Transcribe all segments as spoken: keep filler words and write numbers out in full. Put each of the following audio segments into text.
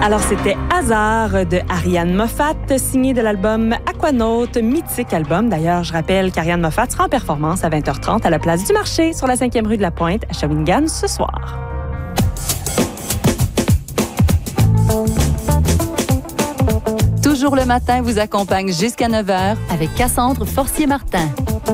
Alors, c'était Hasard de Ariane Moffat, signé de l'album Aquanaut, mythique album. D'ailleurs, je rappelle qu'Ariane Moffat sera en performance à vingt heures trente à la place du marché sur la cinquième rue de la Pointe à Shawinigan ce soir. Toujours le matin vous accompagne jusqu'à neuf heures avec Cassandre Forcier-Martin.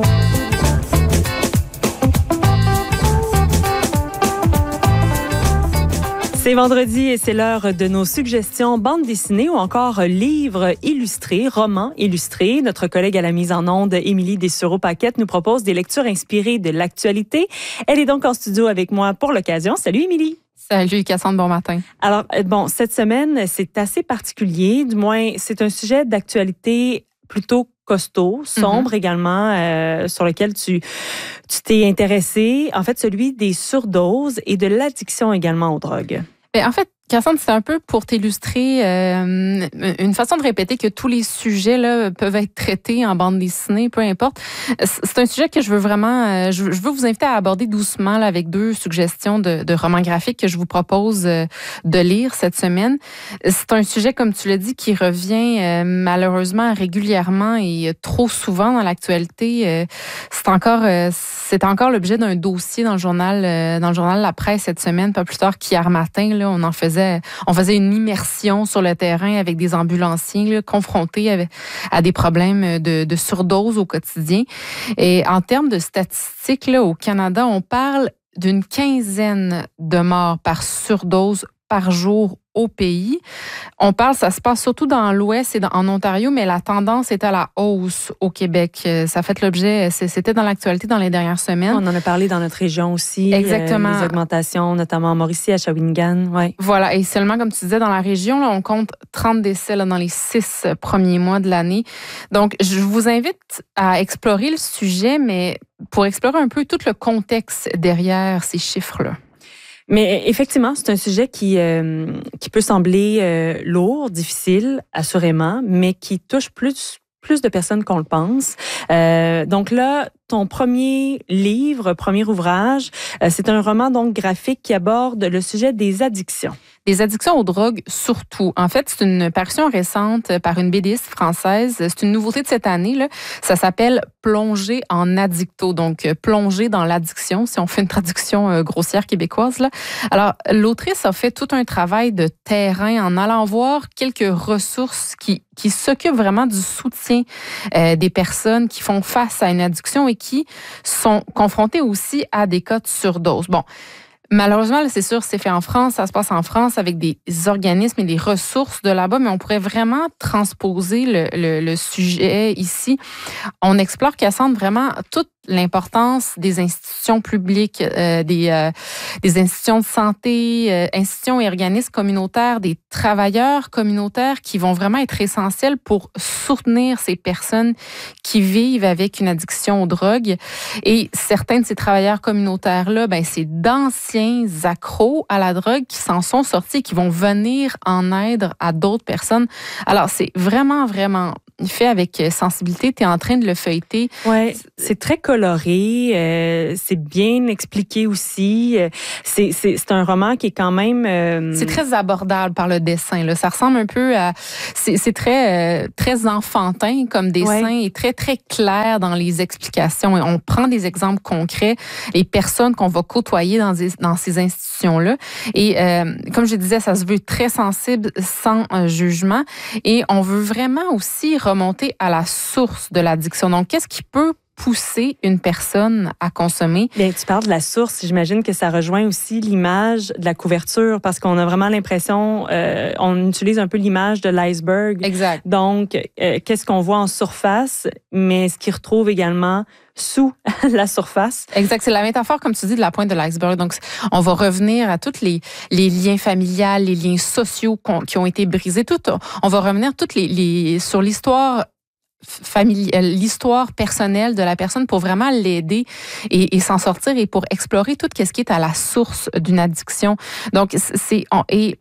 C'est vendredi et c'est l'heure de nos suggestions bandes dessinées ou encore livres illustrés, romans illustrés. Notre collègue à la mise en onde, Émilie Dessureau-Paquette, nous propose des lectures inspirées de l'actualité. Elle est donc en studio avec moi pour l'occasion. Salut Émilie! Salut Cassandre, bon matin. Alors, bon, cette semaine, c'est assez particulier. Du moins, c'est un sujet d'actualité plutôt costaud, sombre mm-hmm. également, euh, sur lequel tu tu t'es intéressé. En fait, celui des surdoses et de l'addiction également aux drogues. Bien, en fait, Cassandre, c'est un peu pour t'illustrer euh, une façon de répéter que tous les sujets là peuvent être traités en bande dessinée, peu importe. C'est un sujet que je veux vraiment, euh, je veux vous inviter à aborder doucement là, avec deux suggestions de, de romans graphiques que je vous propose euh, de lire cette semaine. C'est un sujet, comme tu l'as dit, qui revient euh, malheureusement régulièrement et trop souvent dans l'actualité. Euh, c'est encore, euh, c'est encore l'objet d'un dossier dans le journal, euh, dans le journal La Presse cette semaine, pas plus tard qu'hier matin. Là, on en faisait On faisait une immersion sur le terrain avec des ambulanciers là, confrontés avec, à des problèmes de, de surdose au quotidien. Et en termes de statistiques, là, au Canada, on parle d'une quinzaine de morts par surdose par jour au pays. On parle, ça se passe surtout dans l'Ouest et dans, en Ontario, mais la tendance est à la hausse au Québec. Ça fait l'objet, c'était dans l'actualité dans les dernières semaines. On en a parlé dans notre région aussi. Exactement. Euh, les augmentations, notamment en Mauricie, à Shawinigan. Ouais. Voilà, et seulement, comme tu disais, dans la région, là, on compte trente décès là, dans les six premiers mois de l'année. Donc, je vous invite à explorer le sujet, mais pour explorer un peu tout le contexte derrière ces chiffres-là. Mais effectivement, c'est un sujet qui euh, qui peut sembler euh, lourd, difficile, assurément, mais qui touche plus plus de personnes qu'on le pense. Euh, donc là, ton premier livre, premier ouvrage, euh, c'est un roman donc graphique qui aborde le sujet des addictions. Des addictions aux drogues surtout. En fait, c'est une parution récente par une BDiste française. C'est une nouveauté de cette année. Là. Ça s'appelle Plonger en addicto. Donc, plonger dans l'addiction, si on fait une traduction euh, grossière québécoise. Là. Alors, l'autrice a fait tout un travail de terrain en allant voir quelques ressources qui qui s'occupent vraiment du soutien euh, des personnes qui font face à une addiction et qui sont confrontées aussi à des cas de surdose. Bon, malheureusement, là, c'est sûr, c'est fait en France, ça se passe en France avec des organismes et des ressources de là-bas, mais on pourrait vraiment transposer le, le, le sujet ici. On explore, Cassandre, vraiment toute l'importance des institutions publiques, euh, des, euh, des institutions de santé, euh, institutions et organismes communautaires, des travailleurs communautaires qui vont vraiment être essentiels pour soutenir ces personnes qui vivent avec une addiction aux drogues. Et certains de ces travailleurs communautaires-là, ben, c'est d'anciens accros à la drogue qui s'en sont sortis et qui vont venir en aide à d'autres personnes. Alors, c'est vraiment, vraiment fait avec sensibilité. Tu es en train de le feuilleter. Oui, c'est très coloré. Euh, c'est bien expliqué aussi. C'est, c'est, c'est un roman qui est quand même... Euh... C'est très abordable par le dessin. Là. Ça ressemble un peu à... C'est, c'est très, euh, très enfantin comme dessin ouais. et très, très clair dans les explications. Et on prend des exemples concrets, les personnes qu'on va côtoyer dans, des, dans ces institutions-là. Et euh, comme je disais, ça se veut très sensible, sans euh, jugement. Et on veut vraiment aussi remonter à la source de l'addiction. Donc, qu'est-ce qui peut pousser une personne à consommer? Bien, tu parles de la source. J'imagine que ça rejoint aussi l'image de la couverture parce qu'on a vraiment l'impression, euh, on utilise un peu l'image de l'iceberg. Exact. Donc, euh, qu'est-ce qu'on voit en surface, mais ce qui retrouve également sous la surface. Exact. C'est la métaphore, comme tu dis, de la pointe de l'iceberg. Donc, on va revenir à tous les, les liens familiales, les liens sociaux qui ont été brisés. Tout, on va revenir toutes les, les, sur l'histoire familiale, l'histoire personnelle de la personne pour vraiment l'aider et, et s'en sortir et pour explorer tout ce qui est à la source d'une addiction. Donc, c'est... On, et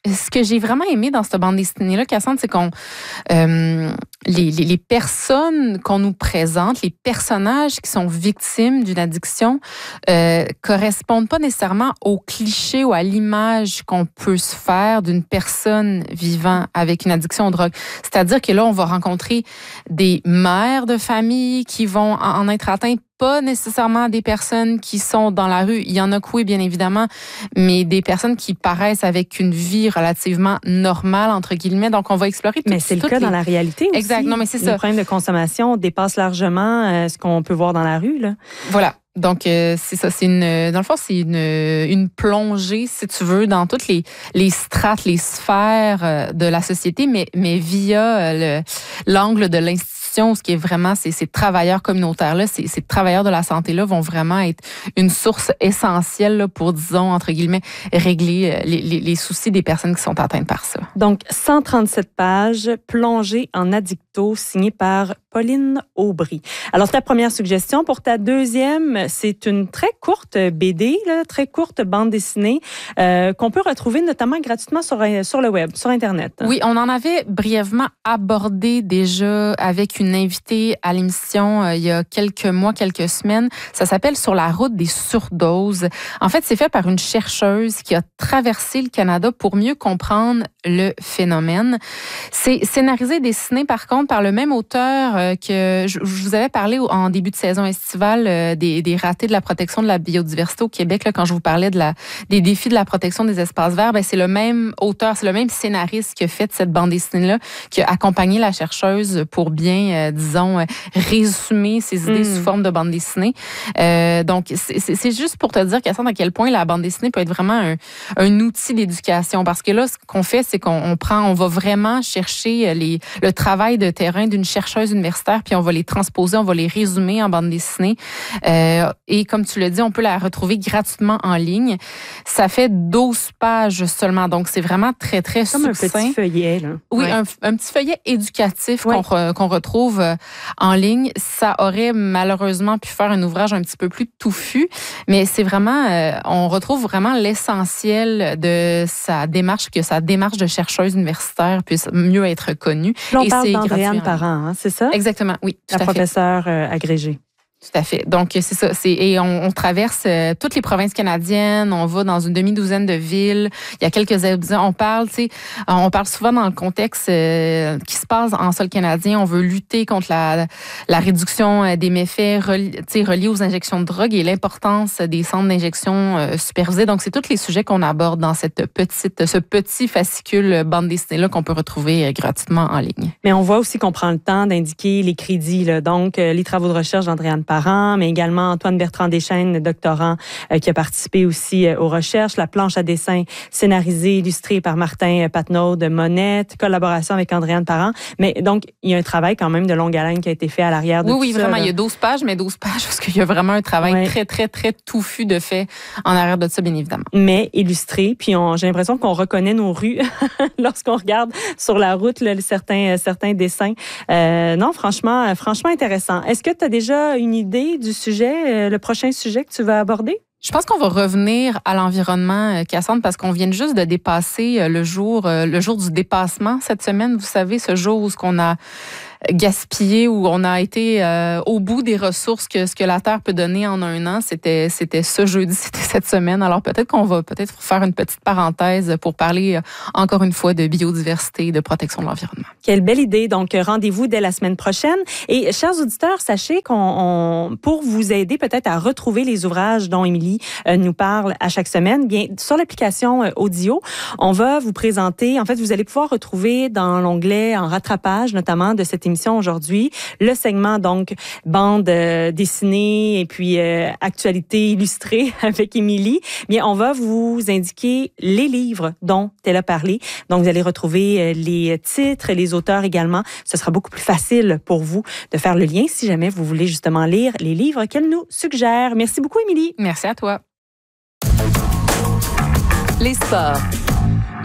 ce que j'ai vraiment aimé dans cette bande dessinée-là, Cassandre, c'est qu'on euh, les, les, les personnes qu'on nous présente, les personnages qui sont victimes d'une addiction, euh, correspondent pas nécessairement au cliché ou à l'image qu'on peut se faire d'une personne vivant avec une addiction aux drogues. C'est-à-dire que là, on va rencontrer des mères de famille qui vont en être atteintes, pas nécessairement des personnes qui sont dans la rue. Il y en a que oui, bien évidemment, mais des personnes qui paraissent avec une vie relativement normale, entre guillemets. Donc, on va explorer tout, Mais c'est le cas les... dans la réalité aussi. Exact. Non, mais c'est ça. Le problème de consommation dépasse largement euh, ce qu'on peut voir dans la rue, là. Voilà. Donc, euh, c'est ça. C'est une, dans le fond, c'est une, une plongée, si tu veux, dans toutes les, les strates, les sphères euh, de la société, mais, mais via euh, le, l'angle de l'institution. Ce qui est vraiment, ces, ces travailleurs communautaires-là, ces, ces travailleurs de la santé-là vont vraiment être une source essentielle là, pour, disons, entre guillemets, régler les, les, les soucis des personnes qui sont atteintes par ça. Donc, cent trente-sept pages, plongée en addicto, signée par Pauline Aubry. Alors, ta première suggestion. Pour ta deuxième, c'est une très courte B D, là, très courte bande dessinée euh, qu'on peut retrouver notamment gratuitement sur, sur le web, sur Internet. Oui, on en avait brièvement abordé déjà avec une invitée à l'émission euh, il y a quelques mois, quelques semaines. Ça s'appelle « Sur la route des surdoses ». En fait, c'est fait par une chercheuse qui a traversé le Canada pour mieux comprendre le phénomène. C'est scénarisé et dessiné, par contre, par le même auteur euh, que je, je vous avais parlé en début de saison estivale euh, des, des ratés de la protection de la biodiversité au Québec, là, quand je vous parlais de la, des défis de la protection des espaces verts. Ben, c'est le même auteur, c'est le même scénariste qui a fait cette bande dessinée-là, qui a accompagné la chercheuse pour bien Euh, disons, euh, résumer ses idées mmh. sous forme de bande dessinée. Euh, donc, c'est, c'est juste pour te dire, Cassandre, à quel point la bande dessinée peut être vraiment un, un outil d'éducation. Parce que là, ce qu'on fait, c'est qu'on on prend, on va vraiment chercher les, le travail de terrain d'une chercheuse universitaire, puis on va les transposer, on va les résumer en bande dessinée. Euh, et comme tu l'as dit, on peut la retrouver gratuitement en ligne. Ça fait douze pages seulement. Donc, c'est vraiment très, très Comme succinct. Comme un petit feuillet, là. Oui, ouais. un, un petit feuillet éducatif ouais. qu'on, qu'on retrouve en ligne. Ça aurait malheureusement pu faire un ouvrage un petit peu plus touffu, mais c'est vraiment, euh, on retrouve vraiment l'essentiel de sa démarche, que sa démarche de chercheuse universitaire puisse mieux être connue. Là, on et parle c'est d'Andréane Parent, hein, c'est ça? Exactement, oui. Tout La à professeure euh, agrégée. Tout à fait. Donc, c'est ça. C'est, et on, on traverse euh, toutes les provinces canadiennes. On va dans une demi-douzaine de villes. Il y a quelques épisodes. On parle, tu sais, on parle souvent dans le contexte euh, qui se passe en sol canadien. On veut lutter contre la, la réduction des méfaits reli, tu sais, reliés aux injections de drogue et l'importance des centres d'injection euh, supervisés. Donc, c'est tous les sujets qu'on aborde dans cette petite, ce petit fascicule bande dessinée-là qu'on peut retrouver euh, gratuitement en ligne. Mais on voit aussi qu'on prend le temps d'indiquer les crédits, là. Donc, euh, les travaux de recherche d'Andréane Parent, mais également Antoine Bertrand Deschênes, doctorant, euh, qui a participé aussi euh, aux recherches. La planche à dessin scénarisée, illustrée par Martin Patnaud de Monette, collaboration avec Andréane Parent. Mais donc, il y a un travail quand même de longue haleine qui a été fait à l'arrière de oui, tout oui, ça. Oui, vraiment. là. Il y a douze pages, mais douze pages parce qu'il y a vraiment un travail ouais. très, très, très touffu de fait en arrière de ça, bien évidemment. Mais illustré. Puis on, j'ai l'impression qu'on reconnaît nos rues lorsqu'on regarde sur la route là, certains, certains dessins. Euh, non, franchement, franchement intéressant. Est-ce que tu as déjà une idée du sujet, le prochain sujet que tu vas aborder? Je pense qu'on va revenir à l'environnement, Cassandre, parce qu'on vient juste de dépasser le jour, le jour du dépassement cette semaine. Vous savez, ce jour où ce qu'on a gaspillé, où on a été euh, au bout des ressources que ce que la Terre peut donner en un an, c'était c'était ce jeudi, c'était cette semaine. Alors peut-être qu'on va peut-être faire une petite parenthèse pour parler euh, encore une fois de biodiversité et de protection de l'environnement. Quelle belle idée. Donc rendez-vous dès la semaine prochaine. Et chers auditeurs, sachez qu'on on, pour vous aider peut-être à retrouver les ouvrages dont Émilie euh, nous parle à chaque semaine, bien sur l'application euh, audio, on va vous présenter. En fait, vous allez pouvoir retrouver dans l'onglet en rattrapage, notamment de cette émission aujourd'hui, le segment donc bande euh, dessinée et puis euh, actualité illustrée avec Émilie. Bien, on va vous indiquer les livres dont elle a parlé. Donc, vous allez retrouver euh, les titres, les auteurs également. Ce sera beaucoup plus facile pour vous de faire le lien si jamais vous voulez justement lire les livres qu'elle nous suggère. Merci beaucoup, Émilie. Merci à toi. Les sports.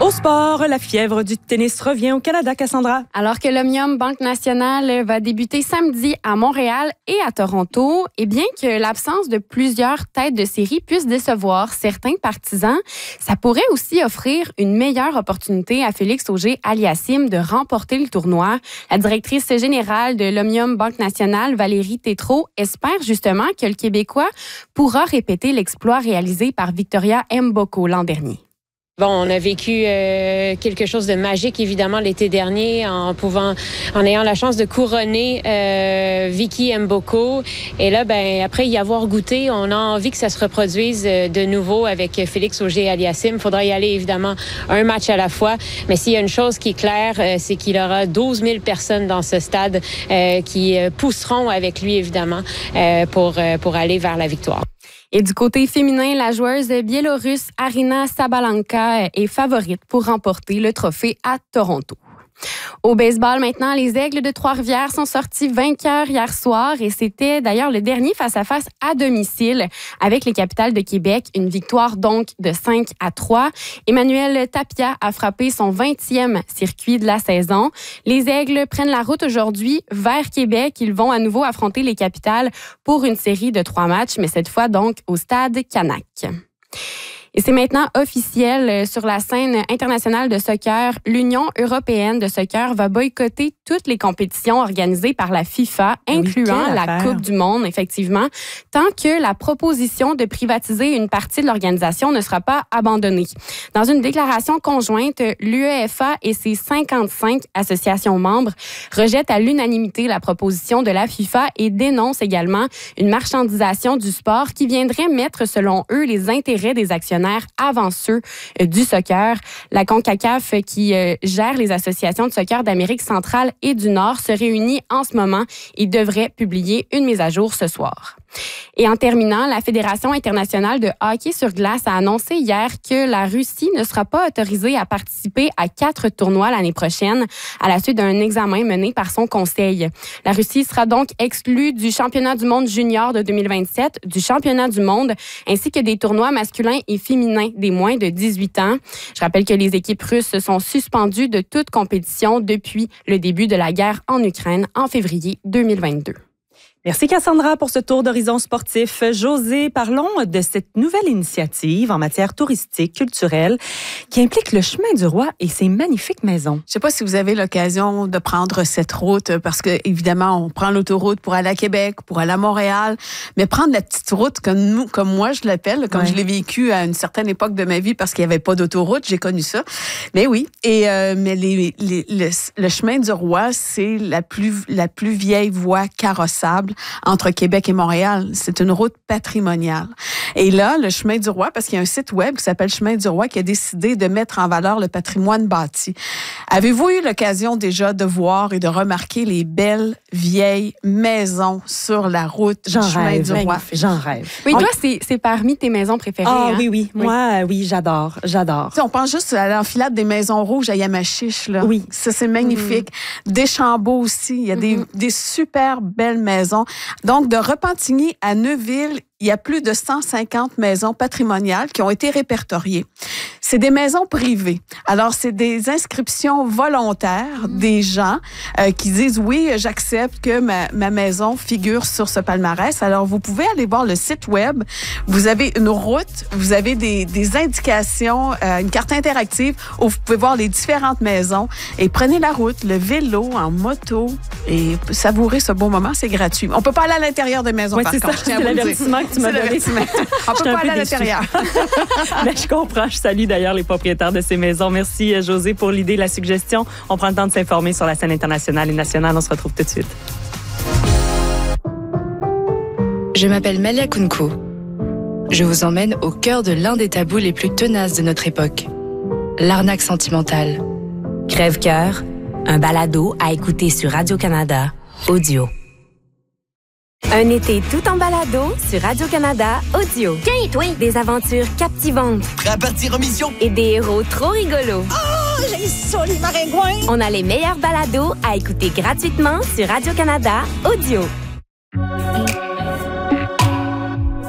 Au sport, la fièvre du tennis revient au Canada, Cassandra. Alors que l'Omnium Banque Nationale va débuter samedi à Montréal et à Toronto, et bien que l'absence de plusieurs têtes de série puisse décevoir certains partisans, ça pourrait aussi offrir une meilleure opportunité à Félix Auger-Aliassime de remporter le tournoi. La directrice générale de l'Omnium Banque Nationale, Valérie Tétrault, espère justement que le Québécois pourra répéter l'exploit réalisé par Victoria Mboko l'an dernier. Bon, on a vécu euh, quelque chose de magique, évidemment, l'été dernier, en pouvant, en ayant la chance de couronner euh, Vicky Mboko. Et là, ben après y avoir goûté, on a envie que ça se reproduise de nouveau avec Félix Auger-Aliassime. Il faudra y aller, évidemment, un match à la fois. Mais s'il y a une chose qui est claire, euh, c'est qu'il aura douze mille personnes dans ce stade euh, qui pousseront avec lui, évidemment, euh, pour, euh, pour aller vers la victoire. Et du côté féminin, la joueuse biélorusse Arina Sabalenka est favorite pour remporter le trophée à Toronto. Au baseball maintenant, les Aigles de Trois-Rivières sont sortis vainqueurs hier soir et c'était d'ailleurs le dernier face-à-face à domicile avec les Capitales de Québec. Une victoire donc de cinq à trois. Emmanuel Tapia a frappé son vingtième circuit de la saison. Les Aigles prennent la route aujourd'hui vers Québec. Ils vont à nouveau affronter les Capitales pour une série de trois matchs, mais cette fois donc au stade Canac. Et c'est maintenant officiel sur la scène internationale de soccer. L'Union européenne de soccer va boycotter toutes les compétitions organisées par la FIFA, incluant oui, la Coupe du Monde, effectivement, tant que la proposition de privatiser une partie de l'organisation ne sera pas abandonnée. Dans une déclaration conjointe, l'UEFA et ses cinquante-cinq associations membres rejettent à l'unanimité la proposition de la FIFA et dénoncent également une marchandisation du sport qui viendrait mettre, selon eux, les intérêts des actionnaires avant ceux du soccer. La CONCACAF, qui gère les associations de soccer d'Amérique centrale et du Nord, se réunit en ce moment et devrait publier une mise à jour ce soir. Et en terminant, la Fédération internationale de hockey sur glace a annoncé hier que la Russie ne sera pas autorisée à participer à quatre tournois l'année prochaine à la suite d'un examen mené par son conseil. La Russie sera donc exclue du championnat du monde junior de deux mille vingt-sept, du championnat du monde, ainsi que des tournois masculins et féminins des moins de dix-huit ans. Je rappelle que les équipes russes sont suspendues de toute compétition depuis le début de la guerre en Ukraine en février deux mille vingt-deux. Merci Cassandra pour ce tour d'horizon sportif. Josée, parlons de cette nouvelle initiative en matière touristique, culturelle, qui implique le chemin du roi et ses magnifiques maisons. Je ne sais pas si vous avez l'occasion de prendre cette route, parce que évidemment, on prend l'autoroute pour aller à Québec, pour aller à Montréal, mais prendre la petite route comme nous, comme moi je l'appelle, comme ouais. je l'ai vécu à une certaine époque de ma vie, parce qu'il n'y avait pas d'autoroute, j'ai connu ça. Mais oui, et euh, mais les, les, le, le chemin du roi, c'est la plus la plus vieille voie carrossable entre Québec et Montréal. C'est une route patrimoniale. Et là, le chemin du roi, parce qu'il y a un site web qui s'appelle Chemin du roi qui a décidé de mettre en valeur le patrimoine bâti. Avez-vous eu l'occasion déjà de voir et de remarquer les belles vieilles maisons sur la route du chemin du roi? J'en rêve. Oui, toi, c'est, c'est parmi tes maisons préférées. Ah hein? oui, oui. oui. Moi, oui, j'adore. J'adore. T'sais, on pense juste à l'enfilade des maisons rouges à Yamachiche, là. Oui. Ça, c'est magnifique. Mm-hmm. Deschambault aussi. Il y a mm-hmm. des, des super belles maisons. Donc, de Repentigny à Neuville, il y a plus de cent cinquante maisons patrimoniales qui ont été répertoriées. C'est des maisons privées. Alors, c'est des inscriptions volontaires des gens euh, qui disent, oui, j'accepte que ma, ma maison figure sur ce palmarès. Alors, vous pouvez aller voir le site web. Vous avez une route, vous avez des, des indications, euh, une carte interactive où vous pouvez voir les différentes maisons et prenez la route, le vélo, en moto et savourez ce beau moment. C'est gratuit. On peut pas aller à l'intérieur des maisons, ouais, par c'est contre. Ça, c'est l'avertissement que tu m'as donné. On peut pas aller à l'intérieur. Mais je comprends. Je salue d'ailleurs les propriétaires de ces maisons. Merci, Josée, pour l'idée, la suggestion. On prend le temps de s'informer sur la scène internationale et nationale. On se retrouve tout de suite. Je m'appelle Malia Kunko. Je vous emmène au cœur de l'un des tabous les plus tenaces de notre époque, l'arnaque sentimentale. Crève-cœur, un balado à écouter sur Radio-Canada Audio. Un été tout en balado sur Radio-Canada Audio. Tiens, toi! Des aventures captivantes. Prêt à partir en mission? Et des héros trop rigolos. Oh, j'ai ça, les maringouins! On a les meilleurs balados à écouter gratuitement sur Radio-Canada Audio.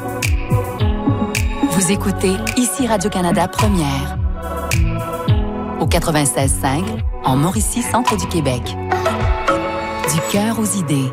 Vous écoutez ici Radio-Canada Première. au quatre-vingt-seize cinq, en Mauricie, centre du Québec. Du cœur aux idées.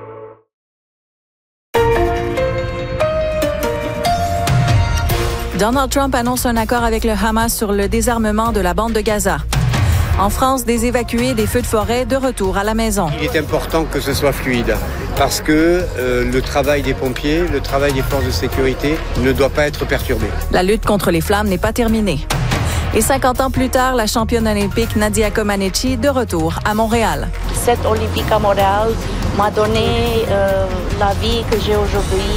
Donald Trump annonce un accord avec le Hamas sur le désarmement de la bande de Gaza. En France, des évacués des feux de forêt de retour à la maison. Il est important que ce soit fluide parce que euh, le travail des pompiers, le travail des forces de sécurité ne doit pas être perturbé. La lutte contre les flammes n'est pas terminée. Et cinquante ans plus tard, la championne olympique Nadia Comaneci de retour à Montréal. Cette Olympique à Montréal m'a donné euh, la vie que j'ai aujourd'hui.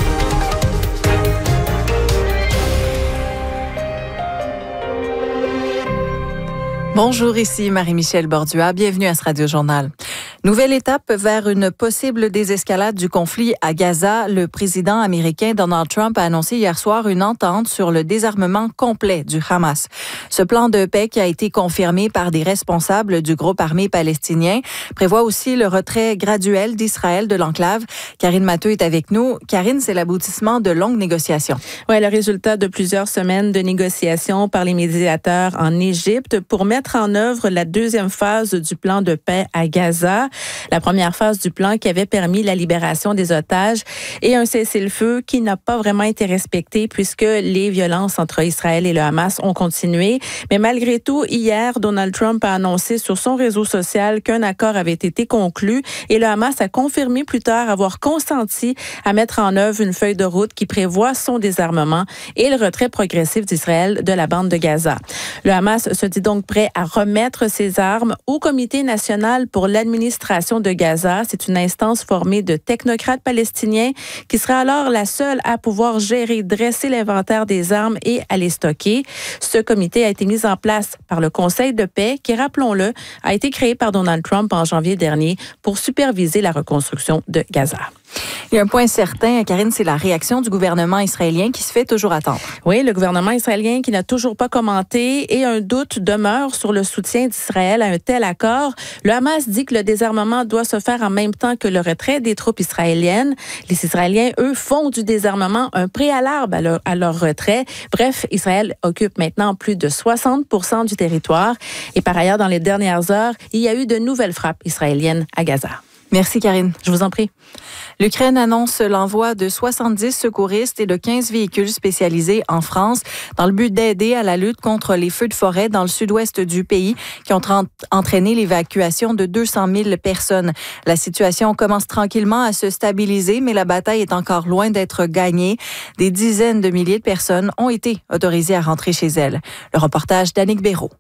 Bonjour, ici Marie-Michel Bordua. Bienvenue à ce Radio-Journal. Nouvelle étape vers une possible désescalade du conflit à Gaza. Le président américain Donald Trump a annoncé hier soir une entente sur le désarmement complet du Hamas. Ce plan de paix qui a été confirmé par des responsables du groupe armé palestinien prévoit aussi le retrait graduel d'Israël de l'enclave. Karine Matteux est avec nous. Karine, c'est l'aboutissement de longues négociations. Oui, le résultat de plusieurs semaines de négociations par les médiateurs en Égypte pour mettre en œuvre la deuxième phase du plan de paix à Gaza. La première phase du plan qui avait permis la libération des otages et un cessez-le-feu qui n'a pas vraiment été respecté puisque les violences entre Israël et le Hamas ont continué. Mais malgré tout, hier, Donald Trump a annoncé sur son réseau social qu'un accord avait été conclu et le Hamas a confirmé plus tard avoir consenti à mettre en œuvre une feuille de route qui prévoit son désarmement et le retrait progressif d'Israël de la bande de Gaza. Le Hamas se dit donc prêt à remettre ses armes au Comité national pour l'administration de Gaza. C'est une instance formée de technocrates palestiniens qui sera alors la seule à pouvoir gérer, dresser l'inventaire des armes et à les stocker. Ce comité a été mis en place par le Conseil de paix qui, rappelons-le, a été créé par Donald Trump en janvier dernier pour superviser la reconstruction de Gaza. Il y a un point certain, Karine, c'est la réaction du gouvernement israélien qui se fait toujours attendre. Oui, le gouvernement israélien qui n'a toujours pas commenté et un doute demeure sur le soutien d'Israël à un tel accord. Le Hamas dit que le désarmement doit se faire en même temps que le retrait des troupes israéliennes. Les Israéliens, eux, font du désarmement un préalable à leur, à leur retrait. Bref, Israël occupe maintenant plus de soixante pour cent du territoire. Et par ailleurs, dans les dernières heures, il y a eu de nouvelles frappes israéliennes à Gaza. Merci, Karine. Je vous en prie. L'Ukraine annonce l'envoi de soixante-dix secouristes et de quinze véhicules spécialisés en France dans le but d'aider à la lutte contre les feux de forêt dans le sud-ouest du pays qui ont entraîné l'évacuation de deux cent mille personnes. La situation commence tranquillement à se stabiliser, mais la bataille est encore loin d'être gagnée. Des dizaines de milliers de personnes ont été autorisées à rentrer chez elles. Le reportage d'Annick Béraud.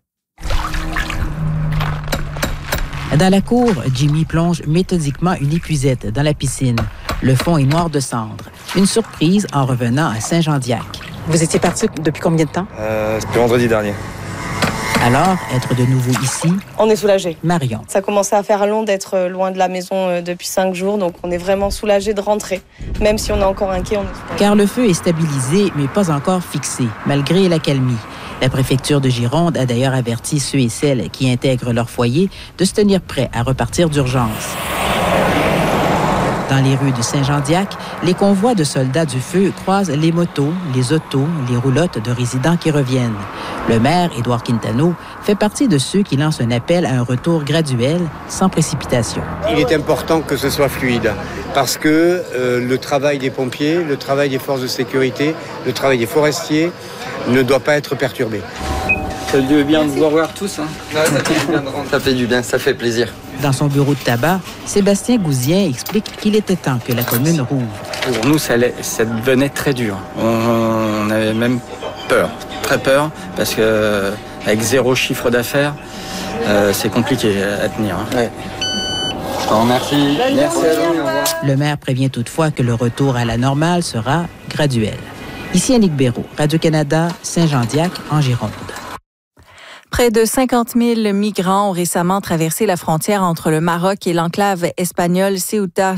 Dans la cour, Jimmy plonge méthodiquement une épuisette dans la piscine. Le fond est noir de cendre. Une surprise en revenant à Saint-Jean-d'Iac. Vous étiez parti depuis combien de temps? Euh, depuis vendredi dernier. Alors, être de nouveau ici... On est soulagés. Marion. Ça commençait à faire long d'être loin de la maison depuis cinq jours, donc on est vraiment soulagés de rentrer. Même si on est encore inquiet, on est soulagés. Car le feu est stabilisé, mais pas encore fixé, malgré l'accalmie. La préfecture de Gironde a d'ailleurs averti ceux et celles qui intègrent leur foyer de se tenir prêts à repartir d'urgence. Dans les rues de Saint-Jean-d'Iac, les convois de soldats du feu croisent les motos, les autos, les roulottes de résidents qui reviennent. Le maire, Édouard Quintano, fait partie de ceux qui lancent un appel à un retour graduel, sans précipitation. Il est important que ce soit fluide parce que euh, le travail des pompiers, le travail des forces de sécurité, le travail des forestiers ne doit pas être perturbé. Ça fait du bien de vous revoir tous. Hein. Ouais, ça fait du bien de rentrer. Ça fait du bien, ça fait plaisir. Dans son bureau de tabac, Sébastien Gouzien explique qu'il était temps que la commune rouvre. Pour nous, ça, allait, ça devenait très dur. On, on avait même peur, très peur, parce que avec zéro chiffre d'affaires, euh, c'est compliqué à tenir. Hein. Ouais. Je vous remercie. Merci à vous. Le maire prévient toutefois que le retour à la normale sera graduel. Ici Annick Béraud, Radio-Canada, Saint-Jean-d'Iac, en Gironde. Près de cinquante mille migrants ont récemment traversé la frontière entre le Maroc et l'enclave espagnole Ceuta